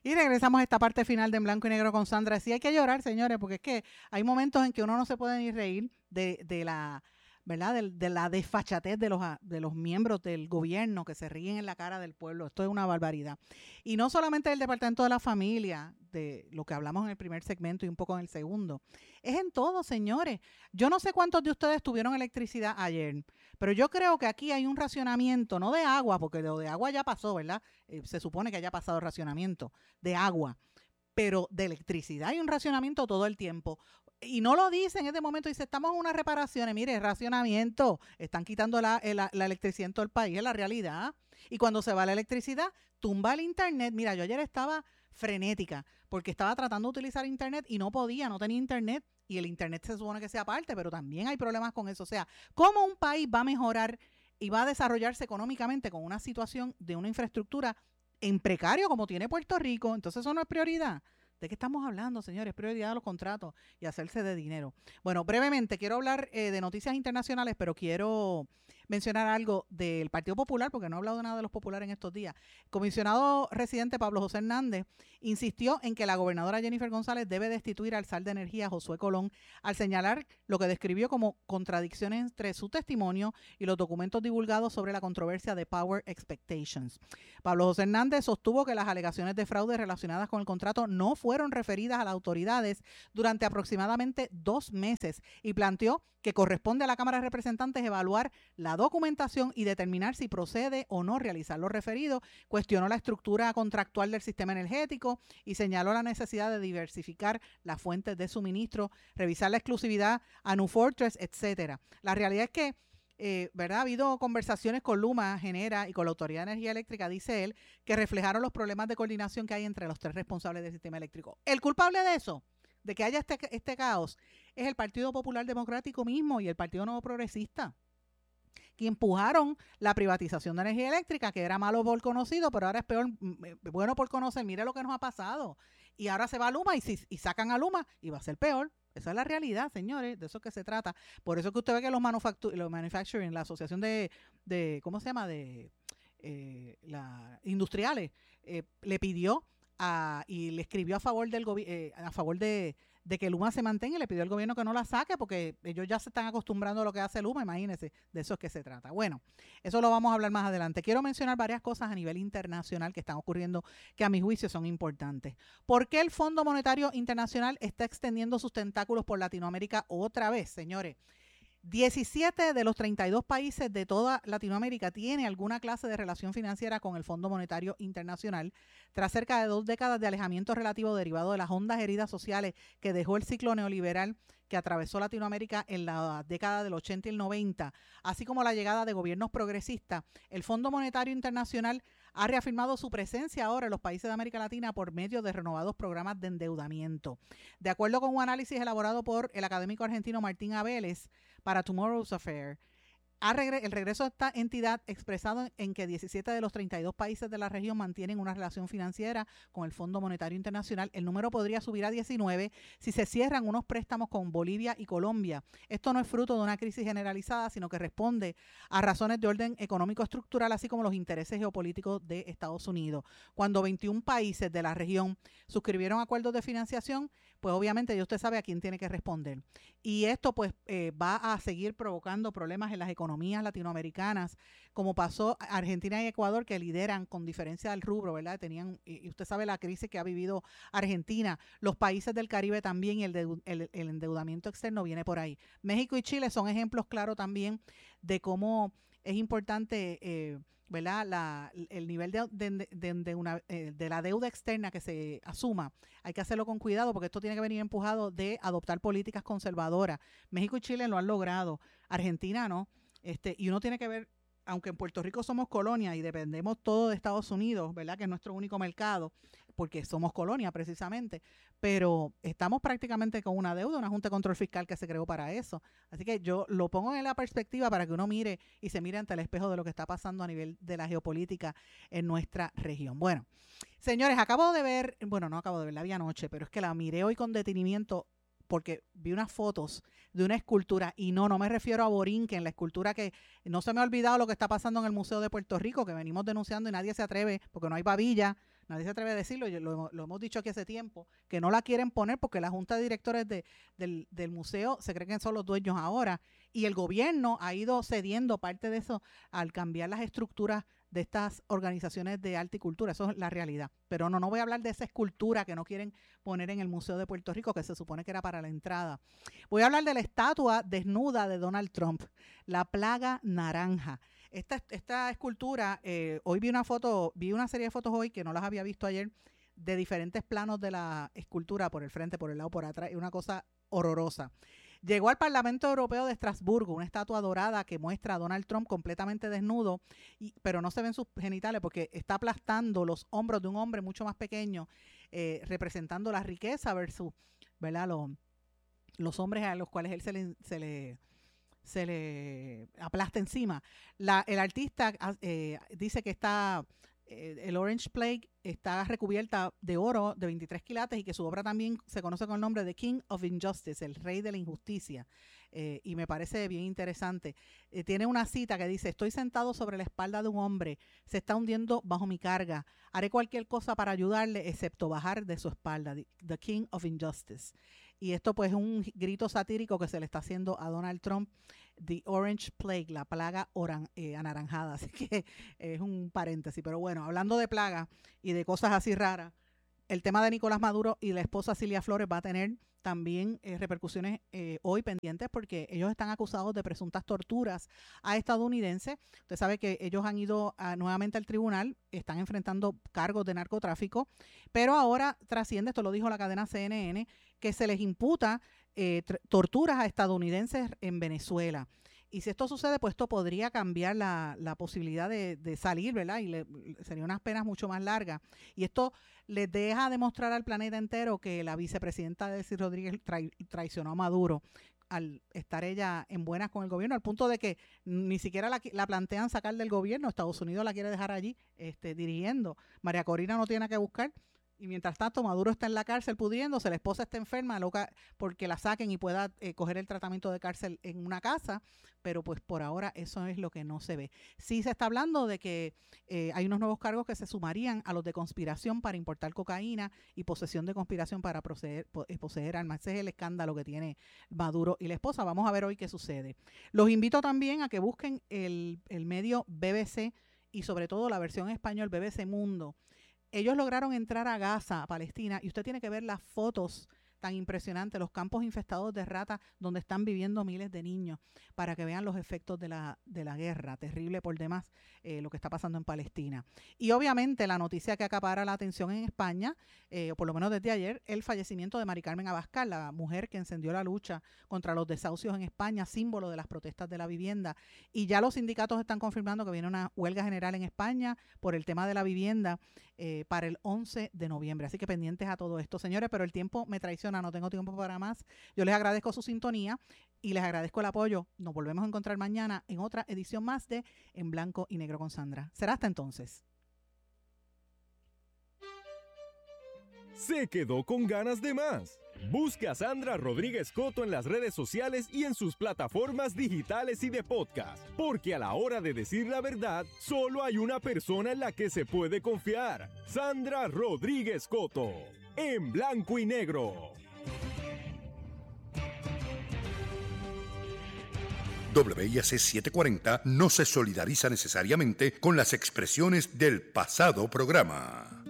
Y regresamos a esta parte final de En Blanco y Negro con Sandra. Sí hay que llorar, señores, porque es que hay momentos en que uno no se puede ni reír de la, ¿verdad? De la desfachatez de los miembros del gobierno que se ríen en la cara del pueblo. Esto es una barbaridad. Y no solamente del Departamento de la Familia, de lo que hablamos en el primer segmento y un poco en el segundo. Es en todo, señores. Yo no sé cuántos de ustedes tuvieron electricidad ayer, pero yo creo que aquí hay un racionamiento, no de agua, porque lo de agua ya pasó, ¿verdad? Se supone que haya pasado el racionamiento de agua, pero de electricidad hay un racionamiento todo el tiempo. Y no lo dicen en este momento, dice, estamos en unas reparaciones, mire, racionamiento, están quitando la electricidad en todo el país, es la realidad. Y cuando se va la electricidad, tumba el internet. Mira, yo ayer estaba frenética porque estaba tratando de utilizar internet y no podía, no tenía internet. Y el internet se supone que sea aparte, pero también hay problemas con eso. O sea, ¿cómo un país va a mejorar y va a desarrollarse económicamente con una situación de una infraestructura en precario como tiene Puerto Rico? Entonces eso no es prioridad. ¿De qué estamos hablando, señores? Prioridad de los contratos y hacerse de dinero. Bueno, brevemente, quiero hablar de noticias internacionales, pero quiero mencionar algo del Partido Popular, porque no he hablado de nada de los populares en estos días. El comisionado residente Pablo José Hernández insistió en que la gobernadora Jennifer González debe destituir al zar de energía Josué Colón al señalar lo que describió como contradicciones entre su testimonio y los documentos divulgados sobre la controversia de Power Expectations. Pablo José Hernández sostuvo que las alegaciones de fraude relacionadas con el contrato no fueron referidas a las autoridades durante aproximadamente 2 meses y planteó que corresponde a la Cámara de Representantes evaluar la documentación y determinar si procede o no realizar lo referido. Cuestionó la estructura contractual del sistema energético y señaló la necesidad de diversificar las fuentes de suministro, revisar la exclusividad a New Fortress, etcétera. La realidad es que ¿verdad? Ha habido conversaciones con Luma, Genera y con la Autoridad de Energía Eléctrica, dice él, que reflejaron los problemas de coordinación que hay entre los 3 responsables del sistema eléctrico. El culpable de eso, de que haya este caos, es el Partido Popular Democrático mismo y el Partido Nuevo Progresista, que empujaron la privatización de energía eléctrica, que era malo por conocido, pero ahora es peor, bueno por conocer. Mire lo que nos ha pasado. Y ahora se va a Luma y sacan a Luma y va a ser peor. Esa es la realidad, señores, de eso que se trata. Por eso que usted ve que los manufacturing, la asociación ¿cómo se llama? Industriales, le pidió y le escribió a favor a favor de que Luma se mantenga y le pidió al gobierno que no la saque porque ellos ya se están acostumbrando a lo que hace Luma, imagínense, de eso es que se trata. Bueno, eso lo vamos a hablar más adelante. Quiero mencionar varias cosas a nivel internacional que están ocurriendo que a mi juicio son importantes. ¿Por qué el Fondo Monetario Internacional está extendiendo sus tentáculos por Latinoamérica otra vez, señores? 17 de los 32 países de toda Latinoamérica tiene alguna clase de relación financiera con el Fondo Monetario Internacional, tras cerca de 2 décadas de alejamiento relativo derivado de las hondas heridas sociales que dejó el ciclo neoliberal que atravesó Latinoamérica en la década del 80 y el 90, así como la llegada de gobiernos progresistas. El Fondo Monetario Internacional ha reafirmado su presencia ahora en los países de América Latina por medio de renovados programas de endeudamiento. De acuerdo con un análisis elaborado por el académico argentino Martín Abeles para Tomorrow's Affair, el regreso de esta entidad expresado en que 17 de los 32 países de la región mantienen una relación financiera con el Fondo Monetario Internacional. El número podría subir a 19 si se cierran unos préstamos con Bolivia y Colombia. Esto no es fruto de una crisis generalizada, sino que responde a razones de orden económico estructural, así como los intereses geopolíticos de Estados Unidos. Cuando 21 países de la región suscribieron acuerdos de financiación, pues obviamente ya usted sabe a quién tiene que responder. Y esto pues va a seguir provocando problemas en las economías latinoamericanas, como pasó Argentina y Ecuador, que lideran con diferencia del rubro, ¿verdad? Y usted sabe la crisis que ha vivido Argentina, los países del Caribe también, y el endeudamiento externo viene por ahí. México y Chile son ejemplos claros también de cómo es importante, ¿verdad? El nivel de la deuda externa que se asuma, hay que hacerlo con cuidado porque esto tiene que venir empujado de adoptar políticas conservadoras. México y Chile lo han logrado, Argentina no. Y uno tiene que ver, aunque en Puerto Rico somos colonia y dependemos todo de Estados Unidos, ¿verdad? Que es nuestro único mercado, porque somos colonia precisamente, pero estamos prácticamente con una deuda, una Junta de Control Fiscal que se creó para eso. Así que yo lo pongo en la perspectiva para que uno mire y se mire ante el espejo de lo que está pasando a nivel de la geopolítica en nuestra región. Bueno, señores, no acabo de ver, la vi anoche, pero es que la miré hoy con detenimiento porque vi unas fotos de una escultura, y no me refiero a Borinquen, la escultura que no se me ha olvidado lo que está pasando en el Museo de Puerto Rico, que venimos denunciando y nadie se atreve, porque no hay babilla, nadie se atreve a decirlo, lo hemos dicho aquí hace tiempo, que no la quieren poner porque la junta de directores del museo se cree que son los dueños ahora, y el gobierno ha ido cediendo parte de eso al cambiar las estructuras de estas organizaciones de arte y cultura. Eso es la realidad. Pero no voy a hablar de esa escultura que no quieren poner en el Museo de Puerto Rico, que se supone que era para la entrada. Voy a hablar de la estatua desnuda de Donald Trump, la plaga naranja. Esta escultura, hoy vi una serie de fotos hoy que no las había visto ayer, de diferentes planos de la escultura, por el frente, por el lado, por atrás, es una cosa horrorosa. Llegó al Parlamento Europeo de Estrasburgo una estatua dorada que muestra a Donald Trump completamente desnudo, pero no se ven sus genitales porque está aplastando los hombros de un hombre mucho más pequeño, representando la riqueza versus, ¿verdad?, los hombres a los cuales él se le aplasta encima. El artista dice que el Orange Plague está recubierta de oro de 23 quilates y que su obra también se conoce con el nombre de King of Injustice, el rey de la injusticia, y me parece bien interesante. Tiene una cita que dice: estoy sentado sobre la espalda de un hombre, se está hundiendo bajo mi carga, haré cualquier cosa para ayudarle excepto bajar de su espalda, the King of Injustice. Y esto pues es un grito satírico que se le está haciendo a Donald Trump, the Orange Plague, la plaga anaranjada. Así que es un paréntesis. Pero bueno, hablando de plaga y de cosas así raras, el tema de Nicolás Maduro y la esposa Cilia Flores va a tener también repercusiones hoy pendientes, porque ellos están acusados de presuntas torturas a estadounidenses. Usted sabe que ellos han ido nuevamente al tribunal, están enfrentando cargos de narcotráfico, pero ahora trasciende, esto lo dijo la cadena CNN, que se les imputa torturas a estadounidenses en Venezuela. Y si esto sucede, pues esto podría cambiar la posibilidad de salir, ¿verdad? Y serían unas penas mucho más largas. Y esto les deja demostrar al planeta entero que la vicepresidenta Delcy Rodríguez traicionó a Maduro al estar ella en buenas con el gobierno, al punto de que ni siquiera la plantean sacar del gobierno. Estados Unidos la quiere dejar allí dirigiendo. María Corina no tiene nada que buscar. Y mientras tanto, Maduro está en la cárcel pudriéndose, la esposa está enferma, loca porque la saquen y pueda coger el tratamiento de cárcel en una casa, pero pues por ahora eso es lo que no se ve. Sí se está hablando de que hay unos nuevos cargos que se sumarían a los de conspiración para importar cocaína y posesión de conspiración para poseer armas. Ese es el escándalo que tiene Maduro y la esposa. Vamos a ver hoy qué sucede. Los invito también a que busquen el medio BBC y sobre todo la versión en español BBC Mundo. Ellos lograron entrar a Gaza, a Palestina, y usted tiene que ver las fotos tan impresionantes, los campos infestados de ratas donde están viviendo miles de niños, para que vean los efectos de la guerra, terrible por demás lo que está pasando en Palestina. Y obviamente la noticia que acapara la atención en España, o por lo menos desde ayer, el fallecimiento de Mari Carmen Abascal, la mujer que encendió la lucha contra los desahucios en España, símbolo de las protestas de la vivienda. Y ya los sindicatos están confirmando que viene una huelga general en España por el tema de la vivienda para el 11 de noviembre. Así que pendientes a todo esto, señores, pero el tiempo me traiciona, no tengo tiempo para más. Yo les agradezco su sintonía y les agradezco el apoyo. Nos volvemos a encontrar mañana en otra edición más de En Blanco y Negro con Sandra. Será hasta entonces. Se quedó con ganas de más. Busca a Sandra Rodríguez Coto en las redes sociales y en sus plataformas digitales y de podcast, porque a la hora de decir la verdad, solo hay una persona en la que se puede confiar: Sandra Rodríguez Coto, en Blanco y Negro. WIAC 740 no se solidariza necesariamente con las expresiones del pasado programa.